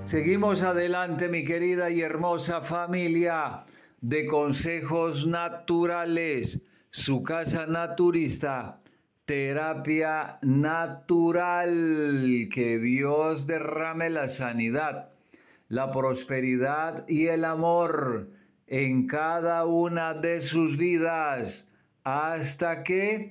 Seguimos adelante, mi querida y hermosa familia de Consejos Naturales, su casa naturista, terapia natural. Que Dios derrame la sanidad, la prosperidad y el amor en cada una de sus vidas hasta que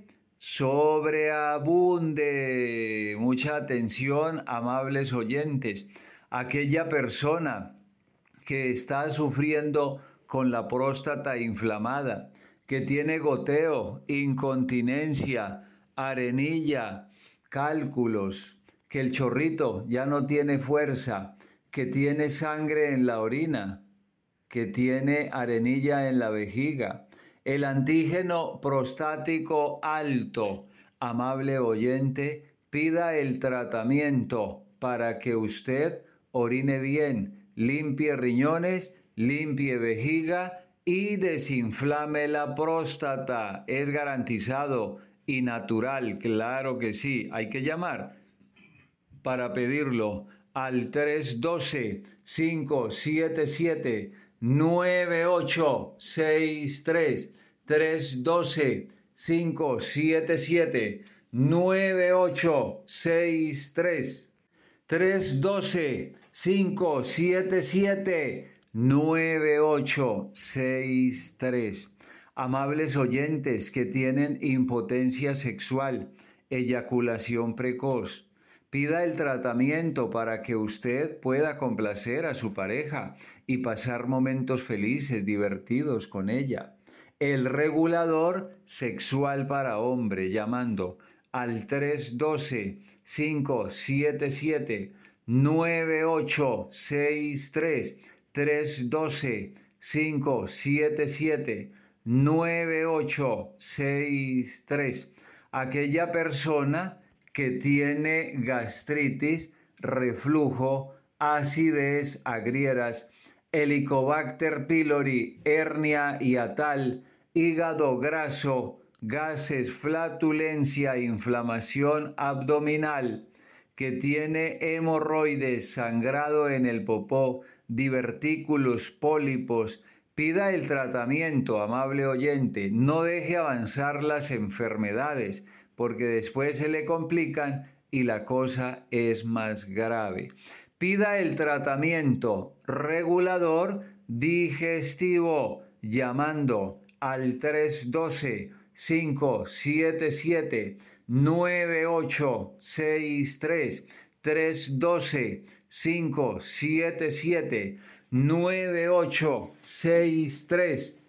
sobreabunde. Mucha atención, amables oyentes. Aquella persona que está sufriendo con la próstata inflamada, que tiene goteo, incontinencia, arenilla, cálculos, que el chorrito ya no tiene fuerza, que tiene sangre en la orina, que tiene arenilla en la vejiga, el antígeno prostático alto. Amable oyente, pida el tratamiento para que usted orine bien, limpie riñones, limpie vejiga y desinflame la próstata. Es garantizado y natural, claro que sí. Hay que llamar para pedirlo al 312-577-9863. 312-577-9863. 312-577-9863. Amables oyentes que tienen impotencia sexual, eyaculación precoz, pida el tratamiento para que usted pueda complacer a su pareja y pasar momentos felices, divertidos con ella. El regulador sexual para hombre, llamando al 312-577-9863. 312-577-9863. Aquella persona que tiene gastritis, reflujo, acidez, agrieras, Helicobacter pylori, hernia hiatal, hígado graso, gases, flatulencia, inflamación abdominal, que tiene hemorroides, sangrado en el popó, divertículos, pólipos. Pida el tratamiento, amable oyente. No deje avanzar las enfermedades, porque después se le complican y la cosa es más grave. Pida el tratamiento regulador digestivo llamando al 312-577-9863. 312-577-9863.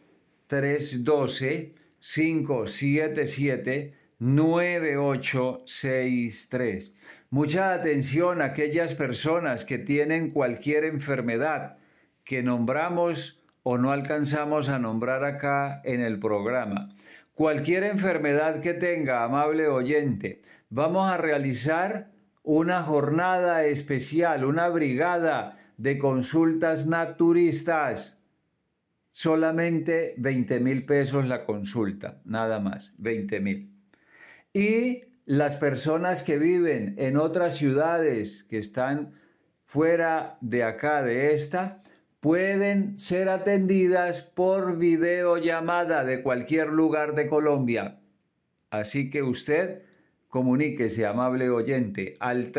312-577-9863. Mucha atención a aquellas personas que tienen cualquier enfermedad que nombramos o no alcanzamos a nombrar acá en el programa. Cualquier enfermedad que tenga, amable oyente, vamos a realizar una jornada especial, una brigada de consultas naturistas. Solamente 20,000 pesos la consulta, nada más, 20,000. Y las personas que viven en otras ciudades que están fuera de acá, de esta, pueden ser atendidas por videollamada de cualquier lugar de Colombia. Así que usted comuníquese, amable oyente, al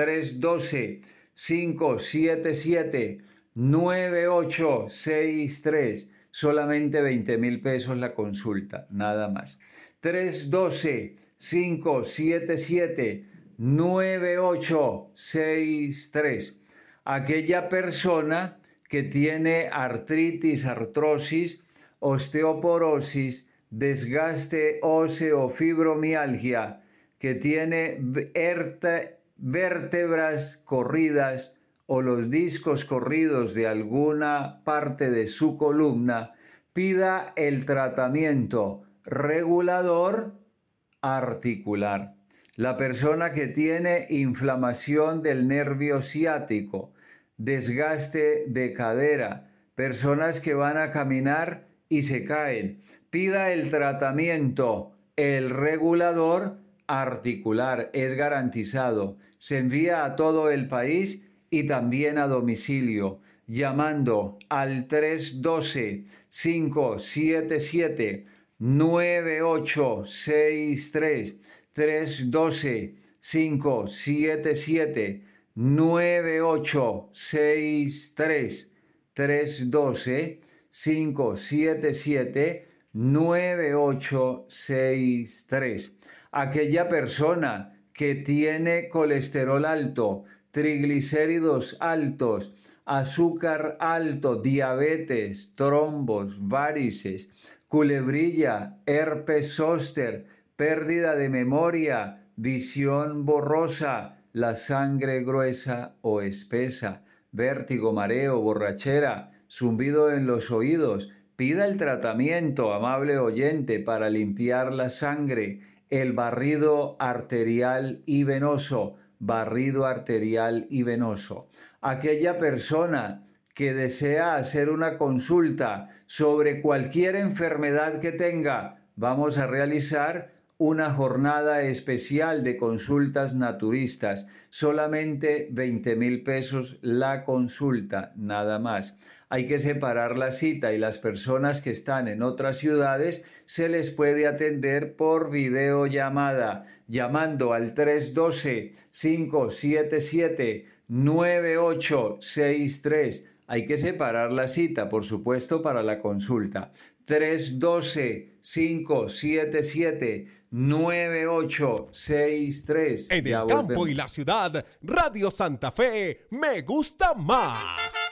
312-577-9863. Solamente 20,000 pesos la consulta, nada más. 312-577-9863. Aquella persona que tiene artritis, artrosis, osteoporosis, desgaste óseo, fibromialgia, que tiene vértebras corridas o los discos corridos de alguna parte de su columna, pida el tratamiento regulador articular. La persona que tiene inflamación del nervio ciático, desgaste de cadera, personas que van a caminar y se caen, pida el tratamiento, el regulador articular. Es garantizado. Se envía a todo el país y también a domicilio, llamando al 312-577-9863, 312-577-9863, 312-577-9863. Aquella persona que tiene colesterol alto, triglicéridos altos, azúcar alto, diabetes, trombos, varices, culebrilla, herpes zóster, pérdida de memoria, visión borrosa, la sangre gruesa o espesa, vértigo, mareo, borrachera, zumbido en los oídos. Pida el tratamiento, amable oyente, para limpiar la sangre, el barrido arterial y venoso, barrido arterial y venoso. Aquella persona que desea hacer una consulta sobre cualquier enfermedad que tenga, vamos a realizar una jornada especial de consultas naturistas, solamente 20,000 pesos la consulta, nada más. Hay que separar la cita y las personas que están en otras ciudades se les puede atender por videollamada, llamando al 312-577-9863. Hay que separar la cita, por supuesto, para la consulta. 312-577-9863. En el campo y la ciudad, Radio Santa Fe me gusta más.